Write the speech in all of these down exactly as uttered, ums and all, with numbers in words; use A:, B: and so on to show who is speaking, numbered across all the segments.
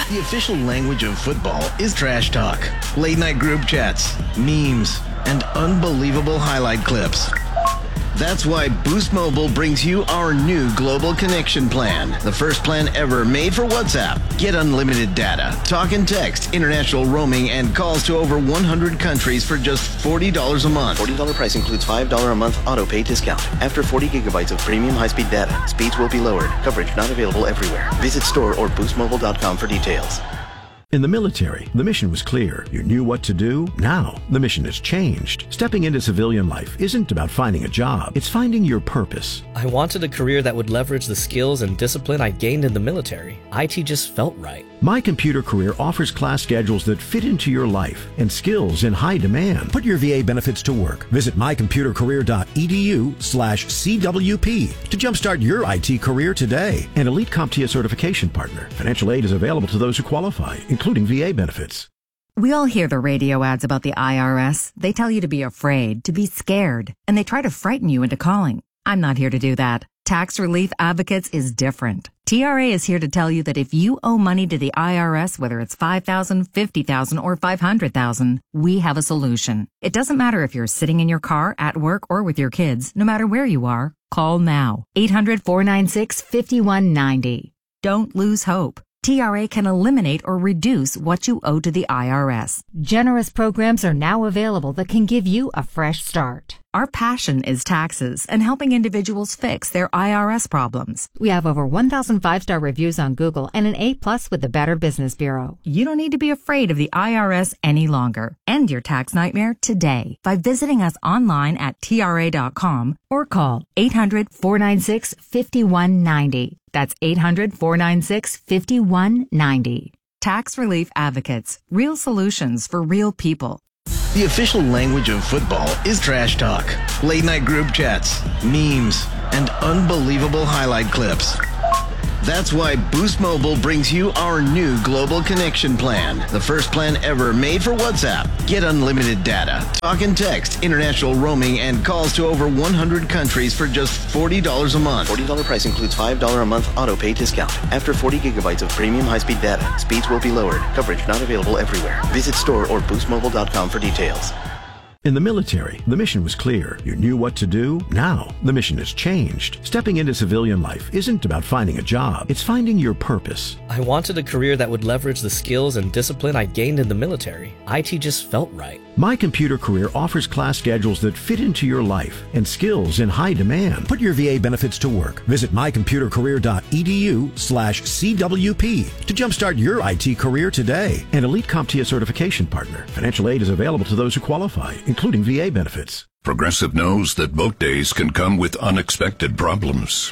A: The official language of football is trash talk, late night group chats, memes, and unbelievable highlight clips. That's why Boost Mobile brings you our new Global Connection plan, the first plan ever made for WhatsApp. Get unlimited data, talk and text, international roaming, and calls to over one hundred countries for just forty dollars a month.
B: forty dollars price includes five dollars a month auto pay discount. After forty gigabytes of premium high-speed data, speeds will be lowered. Coverage not available everywhere. Visit store or boost mobile dot com for details.
C: In the military, the mission was clear. You knew what to do. Now, the mission has changed. Stepping into civilian life isn't about finding a job. It's finding your purpose.
D: I wanted a career that would leverage the skills and discipline I gained in the military. I T just felt right.
C: My Computer Career offers class schedules that fit into your life and skills in high demand. Put your V A benefits to work. Visit my computer career dot e d u slash C W P to jumpstart your I T career today. An elite CompTIA certification partner. Financial aid is available to those who qualify, including V A benefits.
E: We all hear the radio ads about the I R S. They tell you to be afraid, to be scared, and they try to frighten you into calling. I'm not here to do that. Tax Relief Advocates is different. T R A is here to tell you that if you owe money to the I R S, whether it's five thousand dollars, fifty thousand dollars, or five hundred thousand dollars, we have a solution. It doesn't matter if you're sitting in your car, at work, or with your kids. No matter where you are, call now. eight hundred, four nine six, five one nine zero. Don't lose hope. T R A can eliminate or reduce what you owe to the I R S.
F: Generous programs are now available that can give you a fresh start.
E: Our passion is taxes and helping individuals fix their I R S problems.
F: We have over one thousand five-star reviews on Google and an A plus with the Better Business Bureau.
E: You don't need to be afraid of the I R S any longer. End your tax nightmare today by visiting us online at T R A dot com or call eight hundred, four nine six, five one nine zero. That's eight hundred, four nine six, five one nine zero. Tax Relief Advocates. Real solutions for real people.
A: The official language of football is trash talk, late night group chats, memes, and unbelievable highlight clips. That's why Boost Mobile brings you our new Global Connection plan, the first plan ever made for WhatsApp. Get unlimited data, talk and text, international roaming, and calls to over one hundred countries for just forty dollars a month.
B: forty dollars price includes five dollars a month auto pay discount. After forty gigabytes of premium high-speed data, speeds will be lowered. Coverage not available everywhere. Visit store or boost mobile dot com for details.
C: In the military, the mission was clear. You knew what to do. Now, the mission has changed. Stepping into civilian life isn't about finding a job. It's finding your purpose.
D: I wanted a career that would leverage the skills and discipline I gained in the military. I T just felt right.
C: My Computer Career offers class schedules that fit into your life and skills in high demand. Put your V A benefits to work. Visit my computer career dot e d u slash C W P to jumpstart your I T career today. An elite CompTIA certification partner. Financial aid is available to those who qualify, including V A benefits.
G: Progressive knows that boat days can come with unexpected problems.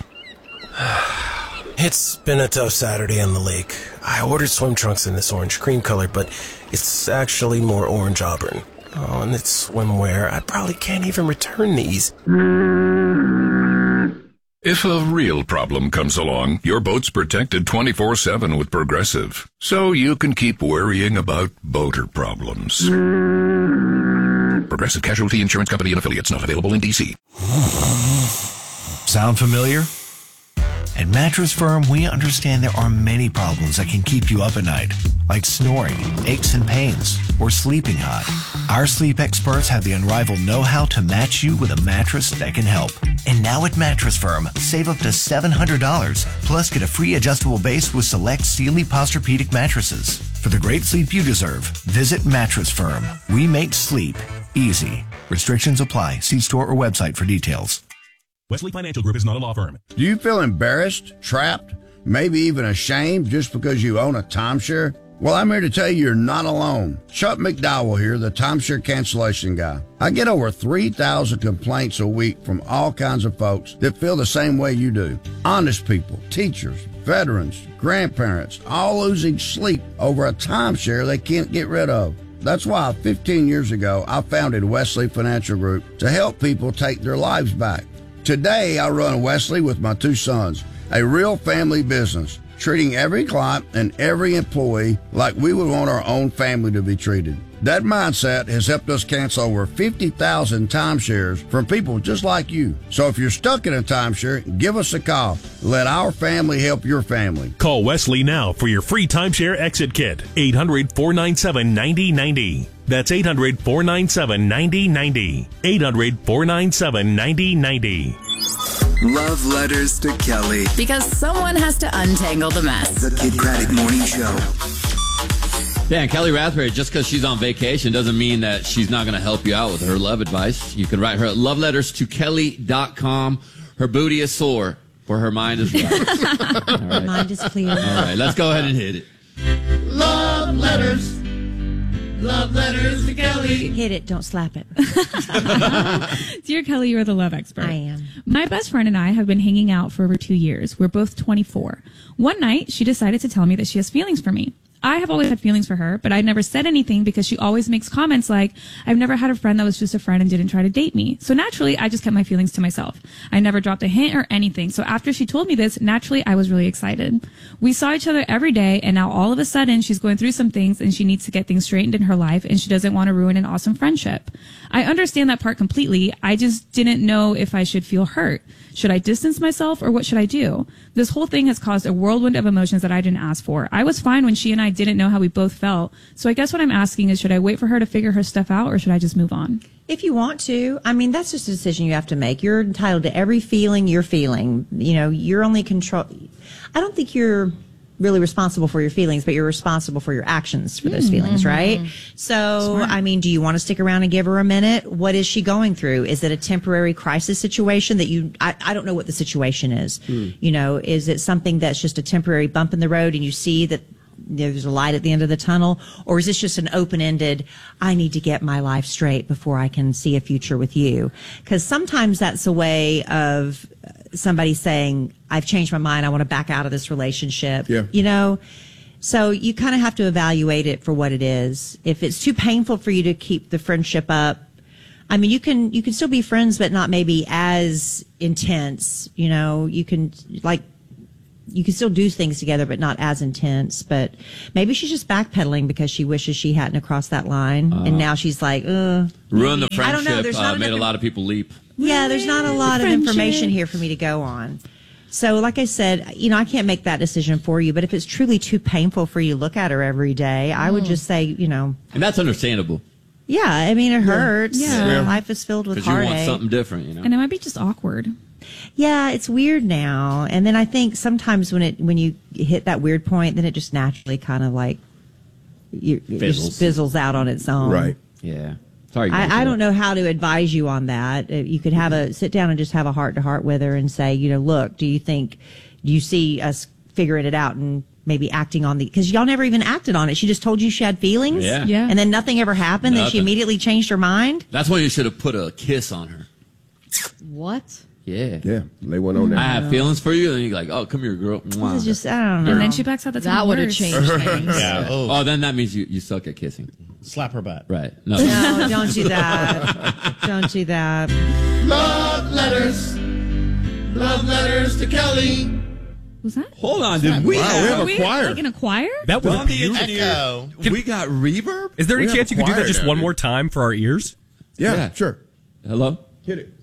H: It's been a tough Saturday on the lake. I ordered swim trunks in this orange cream color, but it's actually more orange auburn. Oh, and it's swimwear. I probably can't even return these.
G: If a real problem comes along, your boat's protected twenty-four seven with Progressive, so you can keep worrying about boater problems. Progressive Casualty Insurance Company and Affiliates, not available in D C.
I: Sound familiar? At Mattress Firm, we understand there are many problems that can keep you up at night, like snoring, aches and pains, or sleeping hot. Our sleep experts have the unrivaled know-how to match you with a mattress that can help. And now at Mattress Firm, save up to seven hundred dollars, plus get a free adjustable base with select Sealy Posturepedic mattresses. For the great sleep you deserve, visit Mattress Firm. We make sleep easy. Restrictions apply. See store or website for details.
J: Wesley Financial Group is not a law firm.
K: Do you feel embarrassed, trapped, maybe even ashamed just because you own a timeshare? Well, I'm here to tell you you're not alone. Chuck McDowell here, the timeshare cancellation guy. I get over three thousand complaints a week from all kinds of folks that feel the same way you do. Honest people, teachers, veterans, grandparents, all losing sleep over a timeshare they can't get rid of. That's why fifteen years ago, I founded Wesley Financial Group to help people take their lives back. Today, I run Wesley with my two sons, a real family business. treating every client and every employee like we would want our own family to be treated. That mindset has helped us cancel over fifty thousand timeshares from people just like you. So if you're stuck in a timeshare, give us a call. Let our family help your family.
J: Call Wesley now for your free timeshare exit kit. eight hundred, four nine seven, nine zero nine zero. That's eight hundred, four nine seven, nine zero nine zero. eight hundred, four nine seven, nine zero nine zero.
L: Love letters to Kelly.
M: Because someone has to untangle the mess.
L: The Kid Craddock Morning Show.
N: Yeah, and Kelly Rathbury, just because she's on vacation doesn't mean that she's not going to help you out with her love advice. You can write her at love letters to kelly dot com. Her booty is sore, for her mind is right. All right.
O: Her mind is clear.
N: All right, let's go ahead and hit it.
P: Love letters. Love letters to Kelly.
O: Hit it, don't slap it.
Q: Dear Kelly, you are the love expert.
O: I am.
Q: My best friend and I have been hanging out for over two years. We're both twenty-four. One night, she decided to tell me that she has feelings for me. I have always had feelings for her, but I never said anything because she always makes comments like, I've never had a friend that was just a friend and didn't try to date me. So naturally, I just kept my feelings to myself. I never dropped a hint or anything. So after she told me this, naturally, I was really excited. We saw each other every day, and now all of a sudden, she's going through some things and she needs to get things straightened in her life, and she doesn't want to ruin an awesome friendship. I understand that part completely. I just didn't know if I should feel hurt. Should I distance myself or what should I do? This whole thing has caused a whirlwind of emotions that I didn't ask for. I was fine when she and I didn't know how we both felt. So I guess what I'm asking is, should I wait for her to figure her stuff out or should I just move on?
O: If you want to, I mean, that's just a decision you have to make. You're entitled to every feeling you're feeling. You know, you're only control. I don't think you're really responsible for your feelings, but you're responsible for your actions for those mm-hmm. feelings, right? So, Smart. I mean, do you want to stick around and give her a minute? What is she going through? Is it a temporary crisis situation that you, I, I don't know what the situation is. Mm. You know, is it something that's just a temporary bump in the road and you see that there's a light at the end of the tunnel? Or is this just an open-ended, I need to get my life straight before I can see a future with you? Because sometimes that's a way of somebody saying, I've changed my mind, I want to back out of this relationship. Yeah. You know? So you kind of have to evaluate it for what it is. If it's too painful for you to keep the friendship up, I mean, you can, you can still be friends, but not maybe as intense. You know, you can, like, you can still do things together, but not as intense. But maybe she's just backpedaling because she wishes she hadn't crossed that line. Uh, and now she's like, ugh.
N: Ruin the friendship. I don't know.
O: There's
N: uh,
O: not
N: made
O: enough,
N: a lot of people leap.
O: Yeah, there's not a lot of information here for me to go on. So like I said, you know, I can't make that decision for you. But if it's truly too painful for you to look at her every day, I would just say, you know.
N: And that's understandable.
O: Yeah, I mean, it hurts.
Q: Yeah.
O: Yeah. Life is filled with heartache.
N: Because you want something different, you know.
Q: And it might be just awkward.
O: Yeah, it's weird now. And then I think sometimes when it when you hit that weird point, then it just naturally kind of like you, it just fizzles out on its own.
N: Right. Yeah. Sorry.
O: I, I don't know how to advise you on that. You could have a sit down and just have a heart to heart with her and say, you know, look, do you think, do you see us figuring it out and maybe acting on the, because y'all never even acted on it. She just told you she had feelings.
N: Yeah. yeah.
O: And then nothing ever happened. Nothing. Then she immediately changed her mind.
N: That's when you should have put a kiss on her.
O: What?
N: Yeah.
R: Yeah. Lay one on there.
N: I have feelings for you. And you're like, oh, come here, girl.
O: This is just, I don't know.
Q: And then she backs out. That's
S: that would have changed things.
N: Yeah. Oh. oh, then that means you, you suck at kissing.
T: Slap her butt.
N: Right. No,
O: no don't do that. Don't do that.
P: Love letters. Love letters to Kelly.
Q: Was that?
N: Hold on, did we,
J: wow,
N: have,
J: we have a
Q: we,
J: choir?
Q: Like in a choir?
J: That was
T: Don the
J: beautiful.
T: engineer.
J: Can,
T: we got reverb?
J: Is there any
T: we
J: chance you could do that just one
T: here.
J: more time for our ears?
R: Yeah,
N: yeah.
R: sure.
N: Hello?
R: Hit it.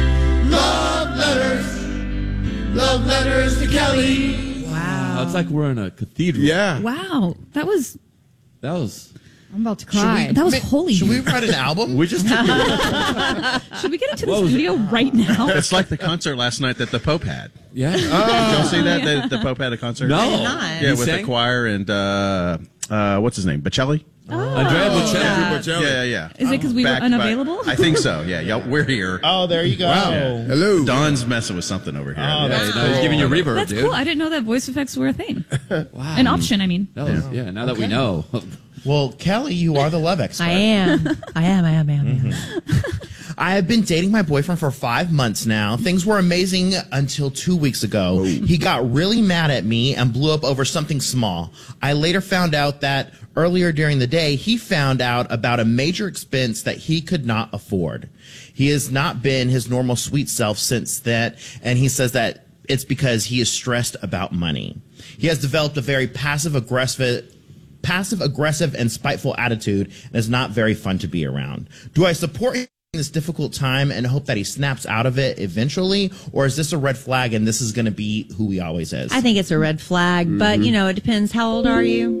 P: Love letters. Love letters to Kelly.
O: Wow.
N: Oh, it's like we're in a cathedral.
R: Yeah.
Q: Wow. That was...
N: That was...
S: I'm about to cry.
Q: We, that was holy.
T: Should we write an album?
N: We just took
Q: Should we get into the studio right now?
T: It's like the concert last night that the Pope had.
N: Yeah.
T: Oh. Did y'all see that? Yeah. The, the Pope had a concert?
N: No.
O: Not.
T: Yeah,
N: He
T: with
N: sang?
T: the choir and, uh, uh, what's his name? Bocelli?
Q: Oh.
N: Andrea Bocelli.
R: Bocelli.
T: Yeah, yeah, yeah.
Q: Is it because we
T: Back
Q: were unavailable?
T: by- I think so, yeah. yeah. We're here.
U: Oh, there you go.
T: Wow.
U: Yeah.
R: Hello.
T: Don's messing with something over here.
U: Oh,
N: Yeah,
U: that's
N: no, he's
U: cool.
N: giving you reverb,
Q: That's
N: dude.
Q: cool. I didn't know that voice effects were a thing.
N: Wow.
Q: An option, I mean.
N: That was, yeah. Now that we know.
U: Well, Kelly, you are the love expert.
O: I am. I am. I am. I am.
U: Mm-hmm. I have been dating my boyfriend for five months now. Things were amazing until two weeks ago. He got really mad at me and blew up over something small. I later found out that earlier during the day, he found out about a major expense that he could not afford. He has not been his normal sweet self since that, and he says that it's because he is stressed about money. He has developed a very passive aggressive passive aggressive and spiteful attitude and is not very fun to be around. Do I support him in this difficult time and hope that he snaps out of it eventually, or is this a red flag and this is going to be who he always is?
O: I think it's a red flag, mm-hmm. but you know, it depends. How old are you?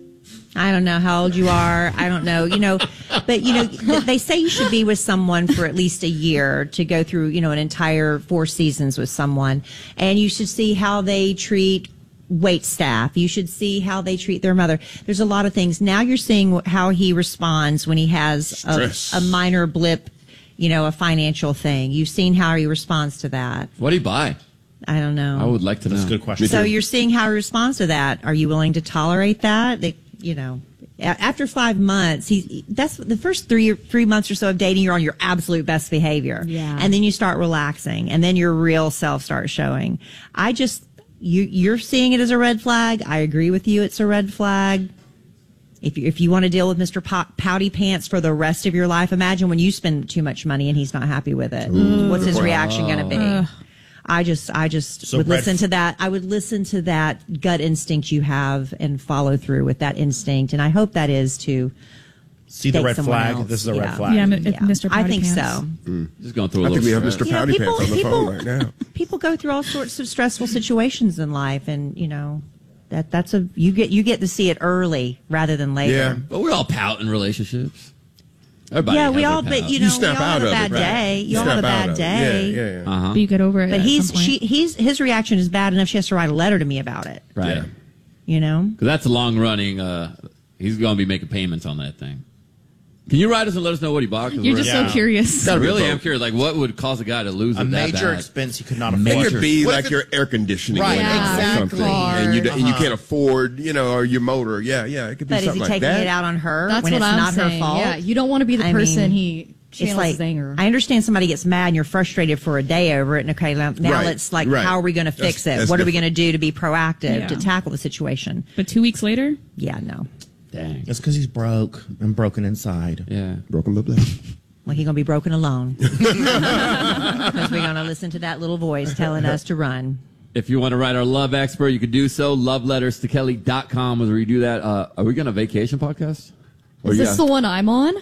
O: I don't know how old you are. I don't know, you know, but you know, they say you should be with someone for at least a year to go through, you know, an entire four seasons with someone. And you should see how they treat wait staff. You should see how they treat their mother. There's a lot of things. Now you're seeing how he responds when he has a, a minor blip, you know, a financial thing. You've seen how he responds to that.
N: What do you buy?
O: I don't know.
N: I would like to know.
U: That's a good question.
O: So you're seeing how he responds to that. Are you willing to tolerate that? They, you know, after five months, he that's the first three three months or so of dating. You're on your absolute best behavior,
S: Yeah.
O: and then you start relaxing, and then your real self starts showing. I just you you're seeing it as a red flag. I agree with you. It's a red flag. If you, if you want to deal with Mister Pot, Pouty Pants for the rest of your life, imagine when you spend too much money and he's not happy with it.
U: Ooh.
O: What's his reaction going to be?
U: Uh.
O: I just, I just
U: So
O: would
U: red
O: listen
U: f-
O: to that. I would listen to that gut instinct you have and follow through with that instinct. And I hope that is to
U: See the
O: date
U: red
O: someone
U: flag?
O: else.
U: This is a
O: yeah.
U: red flag.
Q: Yeah, m- if Mister
O: I
Q: Pouty
O: think
Q: Pants.
O: so.
N: Mm. Just going through a
R: I
N: little
R: think we have
N: stress.
R: Mister
O: You know,
R: Pouty
O: people-
R: Pants on the
O: people-
R: phone right now.
O: People go through all sorts of stressful situations in life, and you know that that's a you get you get to see it early rather than later.
R: Yeah.
N: But we're all pout in relationships. Everybody
O: yeah, we
N: has
O: all,
N: their
O: but
N: pout.
O: you know,
R: You snap
O: we all
R: out
O: have a
R: of
O: bad
R: it, right.
O: day.
R: You
O: You all have a
R: snap out
O: bad
R: of it.
O: day.
R: Yeah, yeah, yeah.
N: Uh-huh.
Q: But you get over it.
O: But
Q: at
O: he's
Q: some point.
O: she he's his reaction is bad enough. She has to write a letter to me about it.
N: Right.
R: Yeah.
O: You know.
N: Because that's a long running. Uh, he's going to be making payments on that thing. Can you write us and let us know what he bought? 'Cause
Q: You're
N: we're-
Q: just
U: Yeah.
Q: so curious.
N: I
R: Gotta be
N: really
R: both.
N: am curious. Like, what would cause a guy to lose
U: A
N: it that
U: major
N: bad?
U: expense he could not
R: It
U: afford.
R: could be
U: What
R: like
U: if
R: your air conditioning
U: Right,
R: went out or
U: exactly.
R: something, and you and you
U: Uh-huh.
R: can't afford, you know, or your motor. Yeah, yeah, it could be
O: But is he
R: something like
O: taking
R: that.
O: it out on her
S: That's
O: when
S: what
O: it's
S: I'm
O: not
S: saying.
O: her fault?
S: Yeah, you don't want to be the
O: I
S: person
O: mean,
S: he
O: It's
S: channels
O: like
S: his anger.
O: I understand somebody gets mad and you're frustrated for a day over it, and okay, now, now
R: Right,
O: let's like,
R: right.
O: how are we going to fix
R: That's-
O: it?
R: that's
O: What are we
R: different.
O: going to do to be proactive
Q: Yeah.
O: to tackle the situation?
Q: But two weeks later,
O: Yeah, no.
N: Dang.
U: It's because he's broke and broken inside.
N: Yeah.
R: Broken blah blah.
O: Well, he's going to be broken alone because we're going to listen to that little voice telling us to run.
N: If you want to write our love expert, you can do so. love letters to kelly dot com is where you do that. Uh, are we going to vacation podcast? Or
S: Is
N: you
S: this
N: got-
S: the one I'm on?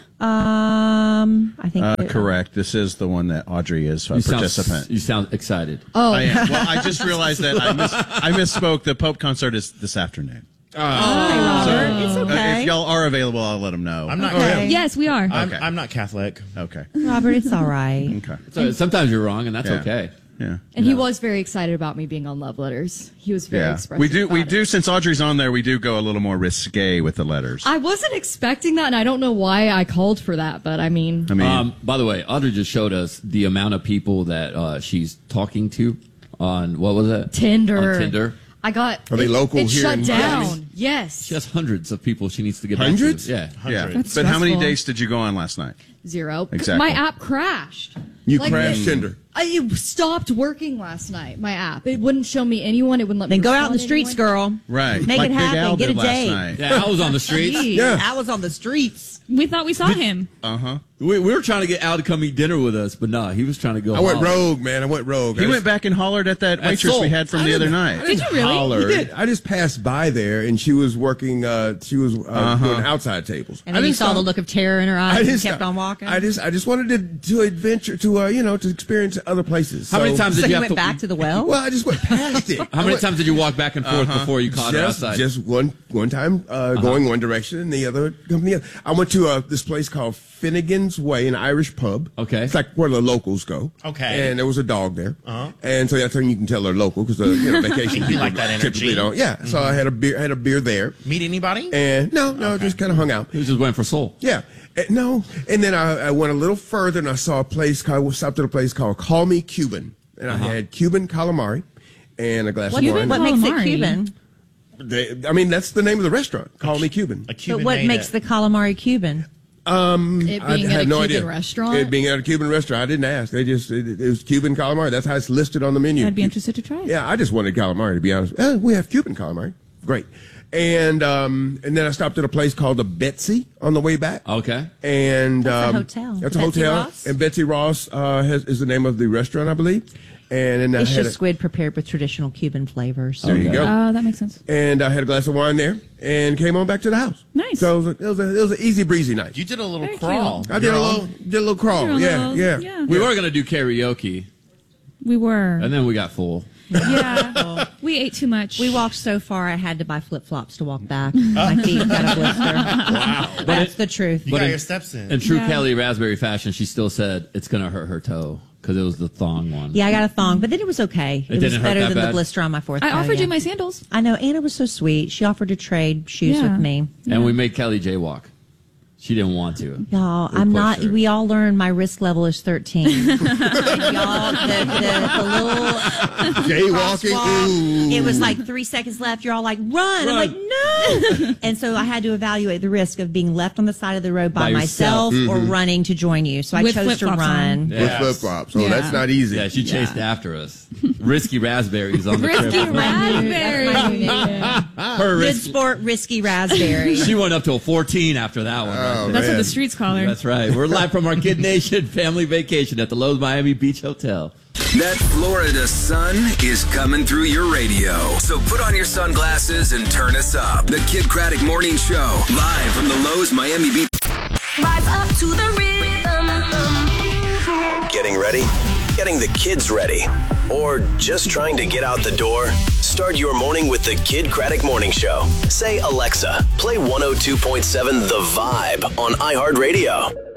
O: Um, I think
T: Uh,
O: it-
T: correct. This is the one that Audrey is a
N: you sound,
T: participant.
N: you sound excited.
S: Oh,
T: I am. Well, I just realized that I, mis- I misspoke. The Pope concert is this afternoon.
O: Hey, Robert, it's
T: Uh,
O: okay.
T: if y'all are available, I'll let them know.
U: I'm not.
O: Okay.
Q: yes, we are.
U: I'm,
T: Okay.
U: I'm not Catholic.
T: Okay.
O: Robert, it's all right.
T: Okay.
N: So sometimes you're wrong, and that's
T: Yeah.
N: okay.
T: Yeah.
S: and he was very excited about me being on Love Letters. He was very
T: Yeah.
S: expressive.
T: We do. We
S: about
T: do.
S: it.
T: Since Audrey's on there, we do go a little more risque with the letters.
S: I wasn't expecting that, and I don't know why I called for that, but I mean,
T: I mean,
N: Um, by the way, Audrey just showed us the amount of people that uh, she's talking to on, what was that?
S: Tinder.
N: On Tinder.
S: I got.
R: Are they
S: it,
R: local
S: it
R: here
S: shut
R: in
S: down.
R: Miami?
S: Yes.
N: She has hundreds of people she needs to get
R: Hundreds?
N: back to. Yeah.
T: yeah.
Q: That's
T: But how many
Q: stressful.
T: dates did you go on last night?
S: Zero.
T: Exactly.
S: My app crashed.
R: You
S: Like,
R: crashed
S: it-
R: Tinder.
S: I, it stopped working last night. My app. It wouldn't show me anyone. It wouldn't let
O: Then
S: me.
O: go out in the
S: respond to
O: streets,
S: anyone.
O: girl.
T: Right.
O: Make
T: like
O: it
T: Big
O: happen.
T: Al
O: Get
T: did
O: a
T: last
O: date.
T: night.
N: Yeah, I was on the streets.
S: Jeez.
R: Yeah.
O: I was on the streets.
Q: We thought we saw him.
T: Uh huh.
N: We, we were trying to get Al to come eat dinner with us, but nah, he was trying to go.
R: I went
N: holler.
R: rogue, man. I went rogue.
T: He
R: I
T: went
R: just-
T: back and hollered at that
N: At
T: waitress
N: Soul.
T: we had from
R: I
T: the other
R: didn't-
T: night.
R: I didn't
Q: Did you really?
R: holler.
Q: You
R: did. I just passed by there, and she was working. Uh, she was uh,
T: Uh-huh.
R: doing outside tables.
O: And
R: I
O: then you
R: didn't
O: saw the
R: stop.
O: look of terror in her eyes
R: I
O: and
R: just
O: kept on walking.
R: I just, I just wanted to, to adventure to, uh, you know, to experience other places.
N: How many
R: So-
N: times
O: so
N: did
O: you
N: you have
O: went
N: to
O: back to the well?
R: Well, I just went past it.
N: How
R: I
N: many
R: went-
N: times did you walk back and forth
T: Uh-huh.
N: before you caught her
R: just,
N: outside?
R: just one one time uh, going one direction and the other coming the other. I went to uh, this place called Finnegan's Way, an Irish pub.
N: Okay.
R: It's like where the locals go.
U: Okay.
R: And there was a dog there.
U: Uh-huh.
R: And so that's when you can tell they're local because, uh, you know, vacation people
U: like that energy.
R: typically don't. Yeah. So I had a beer, I had a beer there.
U: Meet anybody?
R: And no, no, just kind of hung out.
N: He was just waiting for Soul.
R: Yeah. Uh, no. And then I, I went a little further and I saw a place called, stopped at a place called Call Me Cuban. And I had Cuban calamari and a glass
O: What,
R: of wine.
O: what makes it
Q: Calamari.
O: Cuban?
R: They, I mean, that's the name of the restaurant. Call Me Cuban.
U: A Cuban
O: But what
U: made
O: makes
U: it.
O: the calamari Cuban?
R: Um,
S: It
R: I
S: being
R: had
S: at a
R: no
S: Cuban
R: idea.
S: restaurant?
R: It being at a Cuban restaurant. I didn't ask. They just, it, it was Cuban calamari. That's how it's listed on the menu.
Q: I'd be interested to try it.
R: Yeah, I just wanted calamari, to be honest. Eh, we have Cuban calamari. Great. And um, and then I stopped at a place called the Betsy on the way back.
N: Okay.
R: And
O: That's a
R: um,
O: hotel.
R: That's a
O: Betsy
R: hotel.
O: Ross?
R: And Betsy Ross uh, has, is the name of the restaurant, I believe. And then I
O: It's
R: had
O: just
R: a,
O: squid prepared with traditional Cuban flavors.
R: There you go.
Q: Oh, that makes sense.
R: and I had a glass of wine there and came on back to the house.
Q: Nice.
R: So it was, a, it was, a, it was an easy breezy night.
U: You did a little
Q: Very
U: crawl.
Q: cute.
R: I did a little, did a little crawl.
Q: You're a
R: Yeah,
Q: little-
R: yeah,
Q: yeah.
N: We were going to do karaoke,
Q: We were.
N: and then we got full.
Q: Yeah. We ate too much.
O: We walked so far, I had to buy flip flops to walk back. My feet got a blister.
N: Wow.
O: That's the truth.
U: You
N: But
U: got
N: in-
U: your steps in.
N: In true
Q: Yeah.
N: Kelly Raspberry fashion, she still said it's going to hurt her toe because it was the thong one.
O: Yeah, I got a thong, but then it was okay.
N: It
O: It, was
N: didn't hurt
O: better
N: that
O: than
N: bad?
O: the blister on my fourth
Q: I
O: toe,
Q: offered
O: yeah.
Q: you my sandals.
O: I know. Anna was so sweet. She offered to trade shoes
Q: Yeah.
O: with me.
N: And we made Kelly jaywalk. She didn't want to.
O: Y'all,
N: We
O: I'm
N: pushed
O: not.
N: her.
O: We all learned my risk level is thirteen. Y'all, the, the, the little
R: Jaywalking.
O: crosswalk,
R: Ooh.
O: it was like three seconds left. You're all like, run. I'm like, no. And so I had to evaluate the risk of being left on the side of the road by,
N: By yourself.
O: myself or
R: Mhm.
O: running to join you. So I
Q: With
O: chose to
Q: flip-flops
O: run.
Q: on.
R: With
N: Yes.
R: flip flops. So
Q: Yeah.
R: that's not easy.
N: Yeah, she chased after us. Risky raspberries on the
Q: Risky
N: trip.
Q: raspberry.
N: Her
O: Good
N: risky.
O: sport, risky raspberry.
N: She went up to a fourteen after that one.
R: Oh,
N: right there.
Q: That's what
R: man.
Q: the streets call her.
N: That's right. We're live from our Kid Nation family vacation at the Lowe's Miami Beach Hotel.
L: That Florida sun is coming through your radio. So put on your sunglasses and turn us up. The Kid Craddock Morning Show, live from the Lowe's Miami Beach.
F: Rise up to the rhythm.
V: Getting ready? Getting the kids ready? Or just trying to get out the door? Start your morning with the Kid Craddock Morning Show. Say, Alexa, play one oh two point seven The Vibe on iHeartRadio.